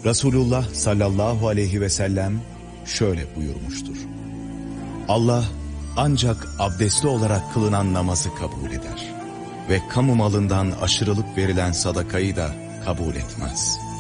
Resulullah sallallahu aleyhi ve sellem şöyle buyurmuştur. Allah ancak abdestli olarak kılınan namazı kabul eder ve kamu malından aşırılık verilen sadakayı da kabul etmez.